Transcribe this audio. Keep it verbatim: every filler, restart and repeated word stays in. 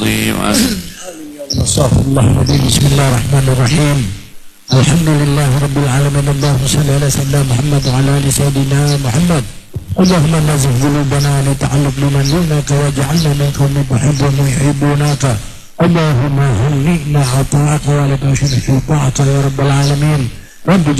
العظيم. استغفر الله العظيم. بسم الله الرحمن الرحيم. الحمد لله رب العالمين. اللهم صل على سيدنا محمد وعلى ال سيدنا محمد. اللهم نزه قلوبنا لتعلق لمن دونك واجعلنا من قوم يحبون يحبونك. اللهم هنئنا عطاءك ولك شرك طاعتك يا رب العالمين. رب